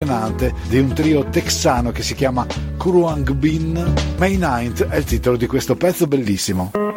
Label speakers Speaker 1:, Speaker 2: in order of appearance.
Speaker 1: emozionante di un trio texano che si chiama Kuruang Bin. May 9th è il titolo di questo pezzo bellissimo.